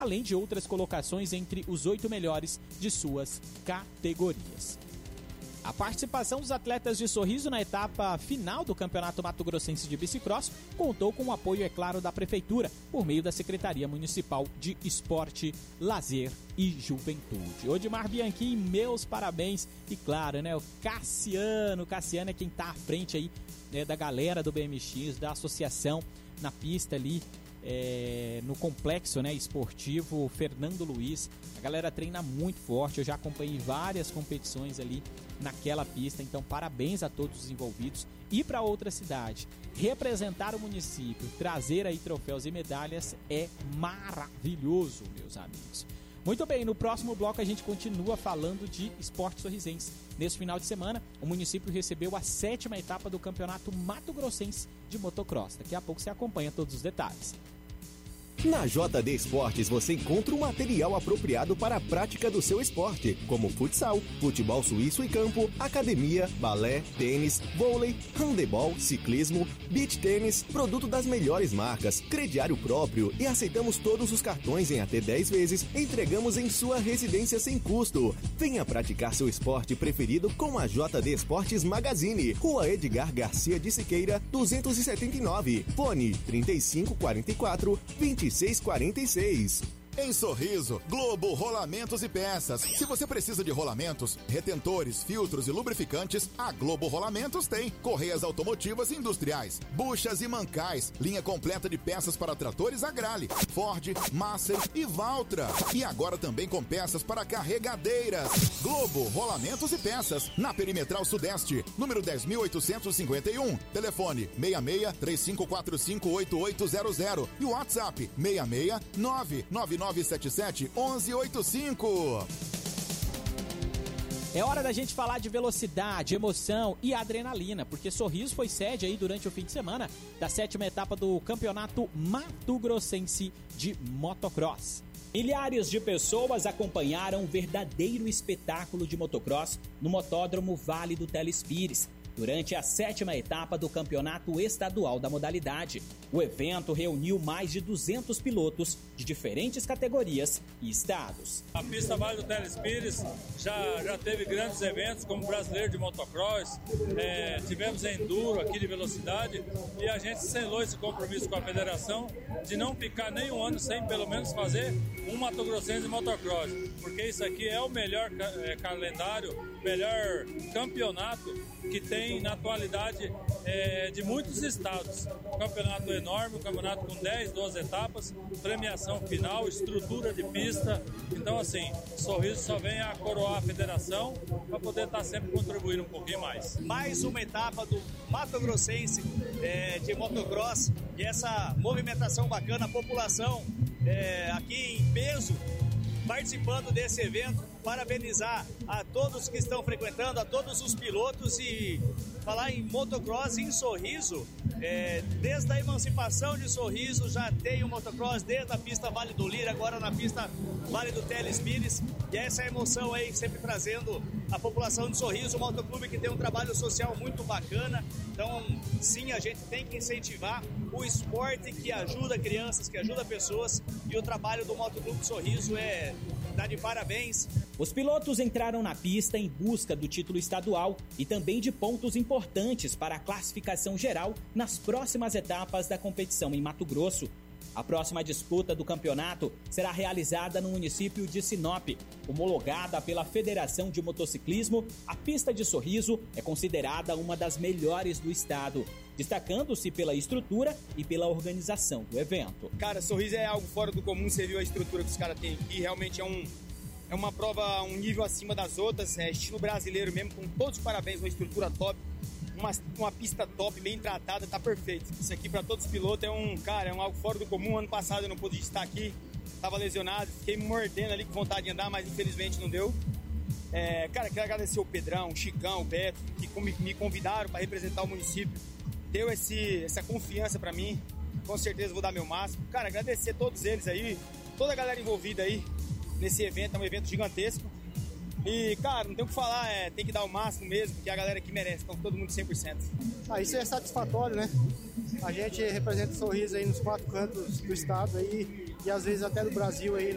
além de outras colocações entre os 8 melhores de suas categorias. A participação dos atletas de Sorriso na etapa final do Campeonato Mato Grossense de Bicicross contou com o apoio, é claro, da Prefeitura, por meio da Secretaria Municipal de Esporte, Lazer e Juventude. Odimar Bianchim, meus parabéns. E claro, né, o Cassiano é quem está à frente aí, né, da galera do BMX, da associação na pista ali, no complexo, né, esportivo Fernando Luiz. A galera treina muito forte, eu já acompanhei várias competições ali naquela pista, então parabéns a todos os envolvidos. E para outra cidade, representar o município, trazer aí troféus e medalhas é maravilhoso, meus amigos. Muito bem, no próximo bloco a gente continua falando de esporte sorrisense. Nesse final de semana, o município recebeu a 7ª etapa do Campeonato Mato Grossense de Motocross. Daqui a pouco você acompanha todos os detalhes. Na JD Esportes você encontra o material apropriado para a prática do seu esporte, como futsal, futebol suíço e campo, academia, balé, tênis, vôlei, handebol, ciclismo, beach tênis, produto das melhores marcas, crediário próprio e aceitamos todos os cartões em até 10 vezes, entregamos em sua residência sem custo. Venha praticar seu esporte preferido com a JD Esportes Magazine, Rua Edgar Garcia de Siqueira, 279, fone 3544 2646. Em Sorriso, Globo Rolamentos e Peças. Se você precisa de rolamentos, retentores, filtros e lubrificantes, a Globo Rolamentos tem. Correias automotivas e industriais, buchas e mancais, linha completa de peças para tratores Agrale, Ford, Massey e Valtra. E agora também com peças para carregadeiras. Globo Rolamentos e Peças, na Perimetral Sudeste, número 10.851. Telefone 66-3545-8800 e o WhatsApp 6699977-1185. É hora da gente falar de velocidade, emoção e adrenalina, porque Sorriso foi sede aí durante o fim de semana da 7ª etapa do Campeonato Mato Grossense de Motocross. Milhares de pessoas acompanharam um verdadeiro espetáculo de motocross no Motódromo Vale do Telespires, durante a 7ª etapa do Campeonato Estadual da modalidade. O evento reuniu mais de 200 pilotos de diferentes categorias e estados. A pista Vale do Telespires já teve grandes eventos, como Brasileiro de Motocross, tivemos Enduro aqui de velocidade, e a gente selou esse compromisso com a federação de não ficar nem um ano sem pelo menos fazer um Mato Grossense de Motocross, porque isso aqui é o melhor calendário, melhor campeonato que tem na atualidade de muitos estados. Um campeonato enorme, um campeonato com 10, 12 etapas, premiação final, estrutura de pista. Então, assim, Sorriso só vem a coroar a federação para poder estar sempre contribuindo um pouquinho mais. Mais uma etapa do Mato Grossense de motocross, e essa movimentação bacana, a população aqui em peso participando desse evento. Parabenizar a todos que estão frequentando, a todos os pilotos, e falar em motocross em Sorriso, desde a emancipação de Sorriso já tem o motocross, desde a pista Vale do Lira, agora na pista Vale do Telespires, e essa emoção aí sempre trazendo a população de Sorriso, o motoclube que tem um trabalho social muito bacana. Então sim, a gente tem que incentivar o esporte que ajuda crianças, que ajuda pessoas, e o trabalho do motoclube de Sorriso dá de parabéns. Os pilotos entraram na pista em busca do título estadual e também de pontos importantes para a classificação geral nas próximas etapas da competição em Mato Grosso. A próxima disputa do campeonato será realizada no município de Sinop. Homologada pela Federação de Motociclismo, a pista de Sorriso é considerada uma das melhores do estado, destacando-se pela estrutura e pela organização do evento. Cara, Sorriso é algo fora do comum, você viu a estrutura que os caras têm aqui, realmente é uma prova um nível acima das outras, estilo brasileiro mesmo, com todos os parabéns, uma estrutura top, uma pista top, bem tratada, tá perfeito. Isso aqui para todos os pilotos é algo fora do comum. Ano passado eu não pude estar aqui, tava lesionado, fiquei me mordendo ali com vontade de andar, mas infelizmente não deu. Cara, quero agradecer o Pedrão, o Chicão, o Beto, que me convidaram para representar o município, deu essa confiança para mim, com certeza vou dar meu máximo. Cara, agradecer a todos eles aí, toda a galera envolvida aí nesse evento, é um evento gigantesco. E, cara, não tem o que falar, tem que dar o máximo mesmo, porque a galera aqui merece, então todo mundo 100%. Isso é satisfatório, né? A gente representa o Sorriso aí nos 4 cantos do estado aí, e às vezes até do Brasil aí